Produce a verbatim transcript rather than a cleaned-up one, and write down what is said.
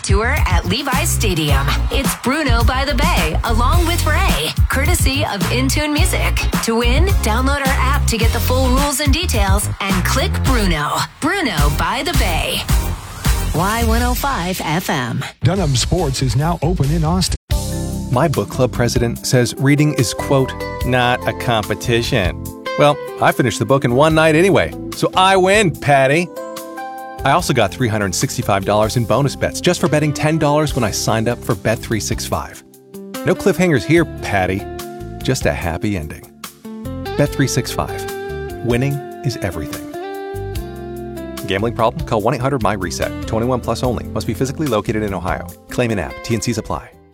tour at Levi's Stadium. It's Bruno by the Bay, along with Ray, courtesy of Intune Music. To win, download our app to get the full rules and details and click Bruno. Bruno by the Bay. Y one oh five F M. Dunham Sports is now open in Austin. My book club president says reading is, quote, not a competition. Well, I finished the book in one night anyway, so I win, Patty. I also got three hundred sixty-five dollars in bonus bets just for betting ten dollars when I signed up for Bet three sixty-five. No cliffhangers here, Patty. Just a happy ending. Bet three sixty-five. Winning is everything. Gambling problem? Call one eight hundred M Y RESET. twenty-one plus only. Must be physically located in Ohio. Claim in app. T and Cs apply.